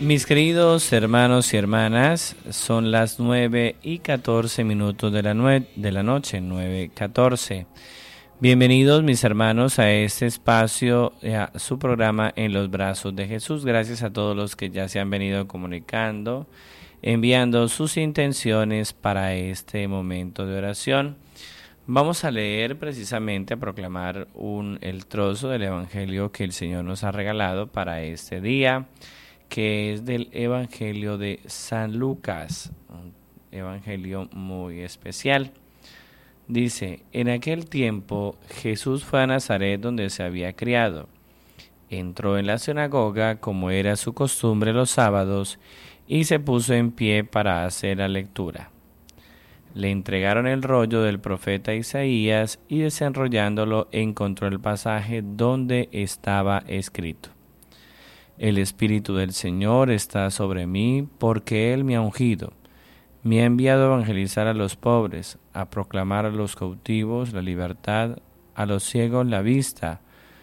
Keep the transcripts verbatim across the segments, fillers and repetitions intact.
Mis queridos hermanos y hermanas, son las nueve y catorce minutos de la, nue- de la noche, nueve catorce. Bienvenidos mis hermanos a este espacio, a su programa En los Brazos de Jesús. Gracias a todos los que ya se han venido comunicando, enviando sus intenciones para este momento de oración. Vamos a leer precisamente, a proclamar un, el trozo del Evangelio que el Señor nos ha regalado para este día, que es del Evangelio de San Lucas, un evangelio muy especial. Dice, en aquel tiempo Jesús fue a Nazaret donde se había criado. Entró en la sinagoga como era su costumbre los sábados y se puso en pie para hacer la lectura. Le entregaron el rollo del profeta Isaías y desenrollándolo encontró el pasaje donde estaba escrito. El Espíritu del Señor está sobre mí porque Él me ha ungido. Me ha enviado a evangelizar a los pobres, a proclamar a los cautivos la libertad, a los ciegos la vista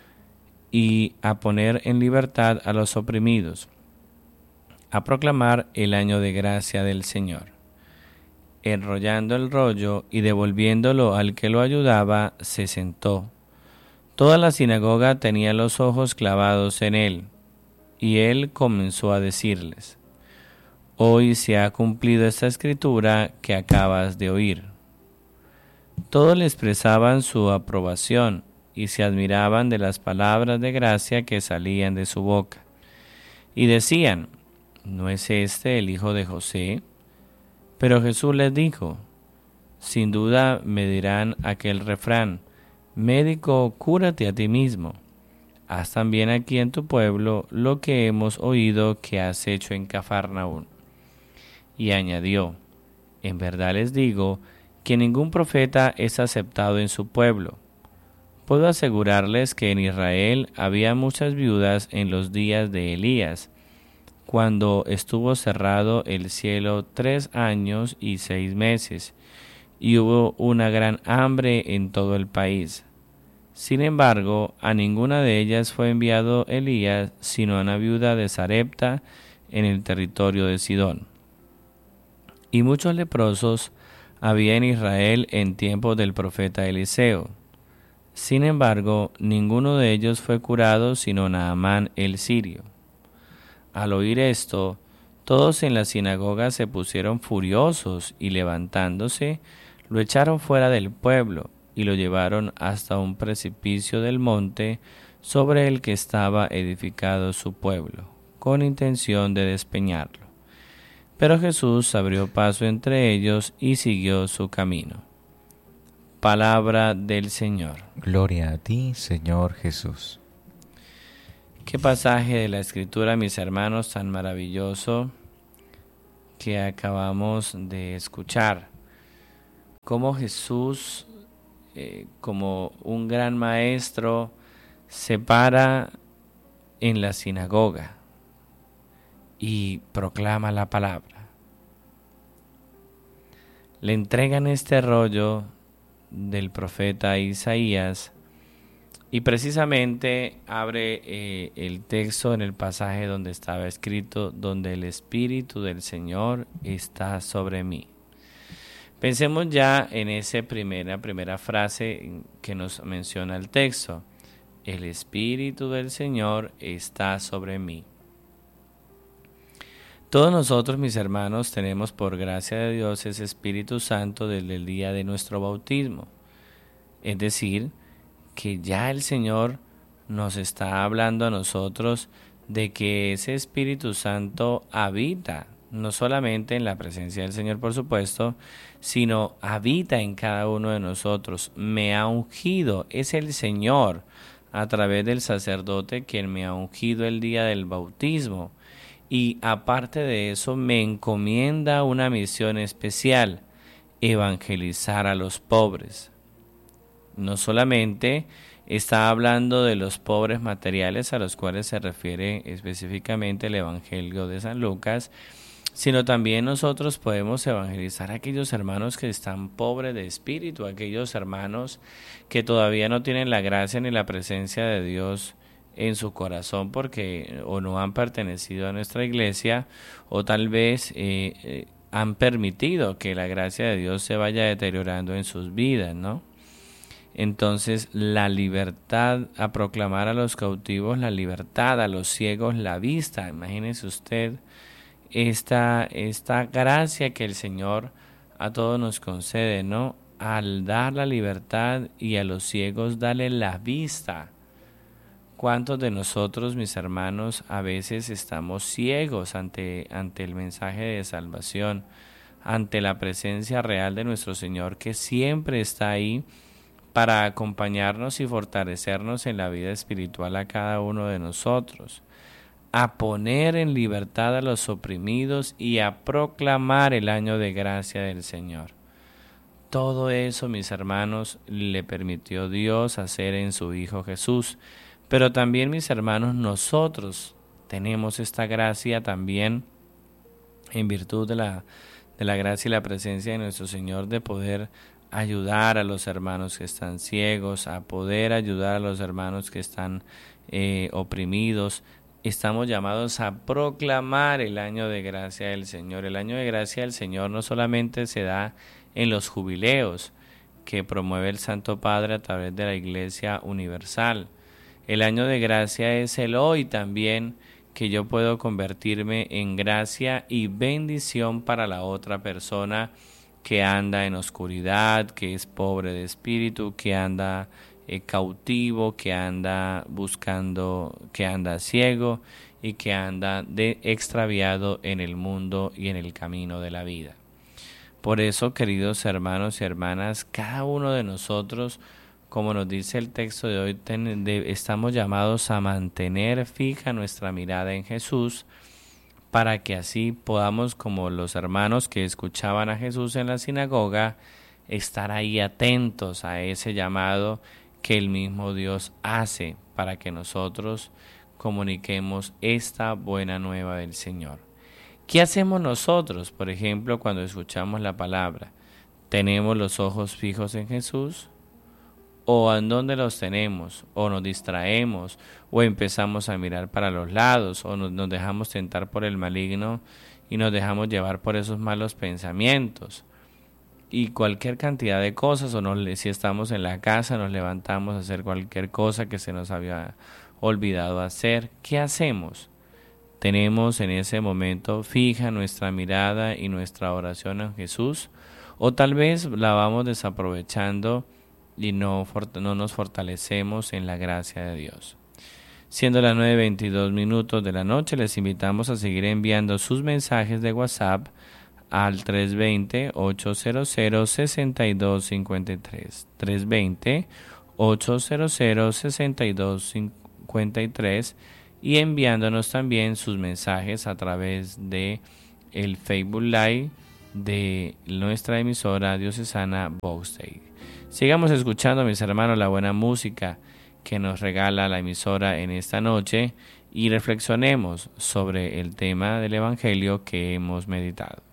y a poner en libertad a los oprimidos, a proclamar el año de gracia del Señor. Enrollando el rollo y devolviéndolo al que lo ayudaba, se sentó. Toda la sinagoga tenía los ojos clavados en él. Y él comenzó a decirles, hoy se ha cumplido esta escritura que acabas de oír. Todos le expresaban su aprobación y se admiraban de las palabras de gracia que salían de su boca. Y decían, ¿no es este el hijo de José? Pero Jesús les dijo, sin duda me dirán aquel refrán, médico, cúrate a ti mismo. Haz también aquí en tu pueblo lo que hemos oído que has hecho en Cafarnaún. Y añadió, en verdad les digo que ningún profeta es aceptado en su pueblo. Puedo asegurarles que en Israel había muchas viudas en los días de Elías, cuando estuvo cerrado el cielo tres años y seis meses, y hubo una gran hambre en todo el país. Sin embargo, a ninguna de ellas fue enviado Elías, sino a una viuda de Sarepta en el territorio de Sidón. Y muchos leprosos había en Israel en tiempos del profeta Eliseo. Sin embargo, ninguno de ellos fue curado, sino Naamán el sirio. Al oír esto, todos en la sinagoga se pusieron furiosos y levantándose, lo echaron fuera del pueblo y lo llevaron hasta un precipicio del monte sobre el que estaba edificado su pueblo, con intención de despeñarlo. Pero Jesús abrió paso entre ellos y siguió su camino. Palabra del Señor. Gloria a ti, Señor Jesús. Qué pasaje de la Escritura, mis hermanos, tan maravilloso que acabamos de escuchar. Cómo Jesús, Eh, como un gran maestro, se para en la sinagoga y proclama la palabra. Le entregan este rollo del profeta Isaías y precisamente abre eh, el texto en el pasaje donde estaba escrito, donde el Espíritu del Señor está sobre mí. Pensemos ya en esa primera, primera frase que nos menciona el texto. El Espíritu del Señor está sobre mí. Todos nosotros, mis hermanos, tenemos por gracia de Dios ese Espíritu Santo desde el día de nuestro bautismo. Es decir, que ya el Señor nos está hablando a nosotros de que ese Espíritu Santo habita no solamente en la presencia del Señor, por supuesto, sino habita en cada uno de nosotros. Me ha ungido, es el Señor, a través del sacerdote, quien me ha ungido el día del bautismo. Y aparte de eso, me encomienda una misión especial, evangelizar a los pobres. No solamente está hablando de los pobres materiales, a los cuales se refiere específicamente el Evangelio de San Lucas, sino también nosotros podemos evangelizar a aquellos hermanos que están pobres de espíritu, aquellos hermanos que todavía no tienen la gracia ni la presencia de Dios en su corazón porque o no han pertenecido a nuestra iglesia o tal vez eh, eh, han permitido que la gracia de Dios se vaya deteriorando en sus vidas, ¿no? Entonces la libertad, a proclamar a los cautivos la libertad, a los ciegos la vista. Imagínese usted esta, esta gracia que el Señor a todos nos concede, ¿no? Al dar la libertad y a los ciegos darle la vista. ¿Cuántos de nosotros, mis hermanos, a veces estamos ciegos ante, ante el mensaje de salvación, ante la presencia real de nuestro Señor, que siempre está ahí para acompañarnos y fortalecernos en la vida espiritual a cada uno de nosotros, a poner en libertad a los oprimidos y a proclamar el año de gracia del Señor? Todo eso, mis hermanos, le permitió Dios hacer en su Hijo Jesús. Pero también, mis hermanos, nosotros tenemos esta gracia también en virtud de la, de la gracia y la presencia de nuestro Señor, de poder ayudar a los hermanos que están ciegos, a poder ayudar a los hermanos que están eh, oprimidos. Estamos llamados a proclamar el año de gracia del Señor. El año de gracia del Señor no solamente se da en los jubileos que promueve el Santo Padre a través de la Iglesia Universal. El año de gracia es el hoy también, que yo puedo convertirme en gracia y bendición para la otra persona que anda en oscuridad, que es pobre de espíritu, que anda eh, cautivo, que anda buscando, que anda ciego y que anda de extraviado en el mundo y en el camino de la vida. Por eso, queridos hermanos y hermanas, cada uno de nosotros, como nos dice el texto de hoy, ten, de, estamos llamados a mantener fija nuestra mirada en Jesús, para que así podamos, como los hermanos que escuchaban a Jesús en la sinagoga, estar ahí atentos a ese llamado que el mismo Dios hace para que nosotros comuniquemos esta buena nueva del Señor. ¿Qué hacemos nosotros, por ejemplo, cuando escuchamos la palabra? ¿Tenemos los ojos fijos en Jesús? ¿O en dónde los tenemos? ¿O nos distraemos? ¿O empezamos a mirar para los lados? ¿O nos, nos dejamos tentar por el maligno y nos dejamos llevar por esos malos pensamientos? Y cualquier cantidad de cosas, o nos, si estamos en la casa, nos levantamos a hacer cualquier cosa que se nos había olvidado hacer. ¿Qué hacemos? ¿Tenemos en ese momento fija nuestra mirada y nuestra oración en Jesús? ¿O tal vez la vamos desaprovechando y no, no nos fortalecemos en la gracia de Dios? Siendo las nueve veintidós minutos de la noche, les invitamos a seguir enviando sus mensajes de WhatsApp al tres dos cero, ocho cero cero, seis dos cinco tres. tres dos cero, ocho cero cero, seis dos cinco tres, y enviándonos también sus mensajes a través de el Facebook Live de nuestra emisora diocesana Vox Dei. Sigamos escuchando, mis hermanos, la buena música que nos regala la emisora en esta noche y reflexionemos sobre el tema del Evangelio que hemos meditado.